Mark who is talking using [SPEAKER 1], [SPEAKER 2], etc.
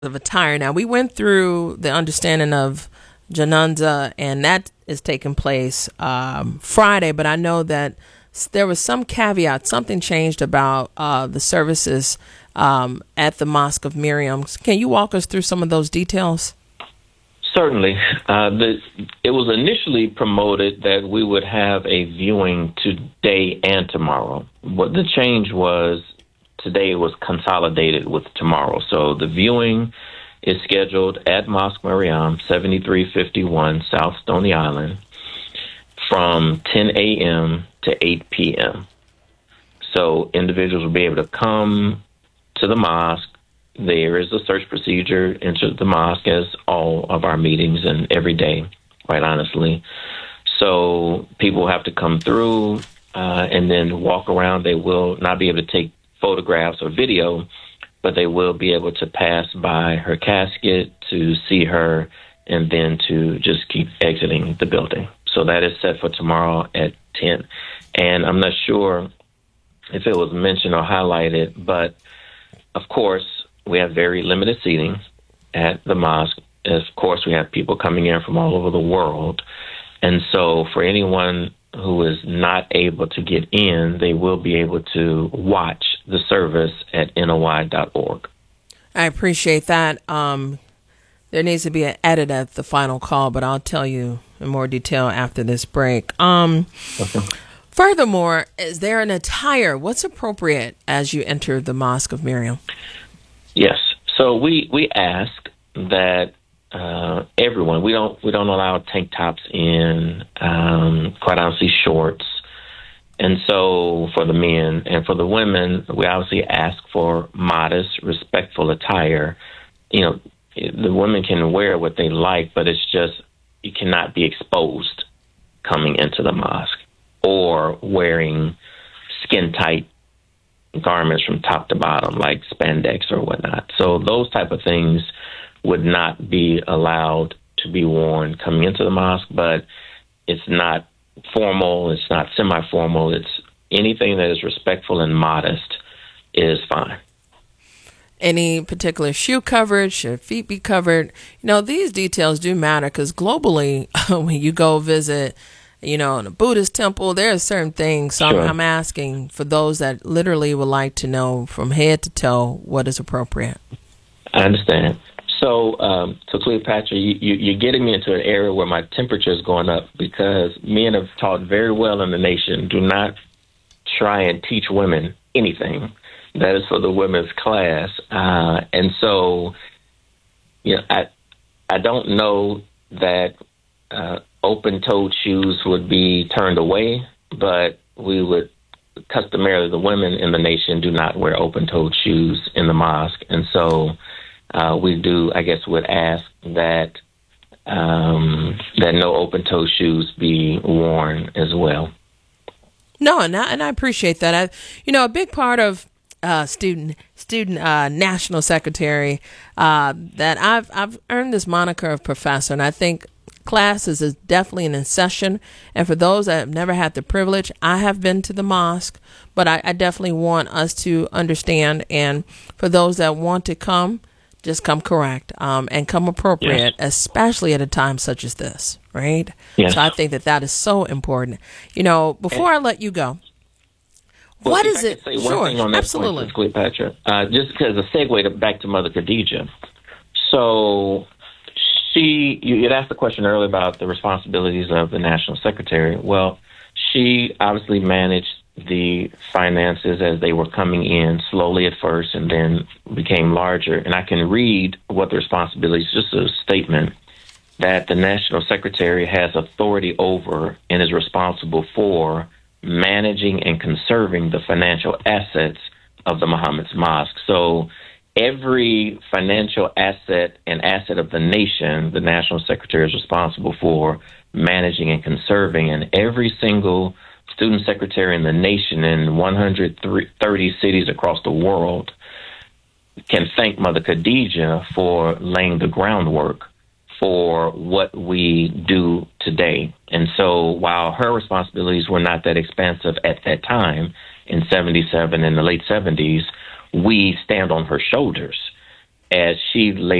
[SPEAKER 1] of attire. Now, we went through the understanding of Janunza, and that is taking place Friday, but I know that there was some caveat, something changed about the services at the Mosque of Miriam. Can you walk us through some of those details?
[SPEAKER 2] Certainly. It was initially promoted that we would have a viewing today and tomorrow. What the change was, today was consolidated with tomorrow. So the viewing is scheduled at Mosque Mariam, 7351 South Stony Island, from 10 a.m. to 8 p.m. So individuals will be able to come to the mosque. There is a search procedure into the mosque, as all of our meetings and every day, quite honestly. So people have to come through and then walk around. They will not be able to take photographs or video, but they will be able to pass by her casket to see her and then to just keep exiting the building. So that is set for tomorrow at 10. And I'm not sure if it was mentioned or highlighted, but of course, we have very limited seating at the mosque. Of course, we have people coming in from all over the world. And so for anyone who is not able to get in, they will be able to watch the service at NOI.org.
[SPEAKER 1] I appreciate that. There needs to be an edit at the final call, but I'll tell you in more detail after this break.
[SPEAKER 2] Okay.
[SPEAKER 1] Furthermore, is there an attire? What's appropriate as you enter the Mosque of Miriam?
[SPEAKER 2] Yes. So we ask that everyone, we don't allow tank tops in, quite honestly, shorts. And so for the men and for the women, we obviously ask for modest, respectful attire. You know, the women can wear what they like, but it's just you cannot be exposed coming into the mosque or wearing skin-tight garments from top to bottom, like spandex or whatnot. So those type of things would not be allowed to be worn coming into the mosque, but it's not formal, it's not semi-formal, it's anything that is respectful and modest is fine.
[SPEAKER 1] Any particular shoe coverage? Should feet be covered? You know, these details do matter because globally, when you go visit, you know, in a Buddhist temple, there are certain things. So
[SPEAKER 2] Sure.
[SPEAKER 1] I'm asking for those that literally would like to know from head to toe what is appropriate.
[SPEAKER 2] I understand. So Cleopatra, you're getting me into an area where my temperature is going up because men have taught very well in the nation, do not try and teach women anything. That is for the women's class. And so, you know, I don't know that open-toed shoes would be turned away, but we would customarily, the women in the nation do not wear open-toed shoes in the mosque. And so we do, I guess, would ask that that no open-toed shoes be worn as well.
[SPEAKER 1] No, and I appreciate that. A big part of student national secretary that I've earned this moniker of professor, and I think classes is definitely in session. And for those that have never had the privilege, I have been to the mosque, but I definitely want us to understand. And for those that want to come, just come correct and come appropriate,
[SPEAKER 2] Yes.
[SPEAKER 1] especially at a time such as this, right?
[SPEAKER 2] Yes.
[SPEAKER 1] So I think that is so important. You know, before I let you go,
[SPEAKER 2] Well,
[SPEAKER 1] what
[SPEAKER 2] if
[SPEAKER 1] is
[SPEAKER 2] I
[SPEAKER 1] it?
[SPEAKER 2] could say one
[SPEAKER 1] Sure,
[SPEAKER 2] thing on that
[SPEAKER 1] absolutely.
[SPEAKER 2] point, Cleopatra, just because a segue back to Mother Khadijah. So you had asked the question earlier about the responsibilities of the national secretary. Well, she obviously managed the finances as they were coming in slowly at first and then became larger. And I can read what the responsibilities, just a statement that the national secretary has authority over and is responsible for managing and conserving the financial assets of the Muhammad's Mosque. So every financial asset and asset of the nation, the national secretary is responsible for managing and conserving, and every single student secretary in the nation in 130 cities across the world can thank Mother Khadijah for laying the groundwork for what we do today. And so while her responsibilities were not that expansive at that time, in 77, in the late 70s, we stand on her shoulders. as she laid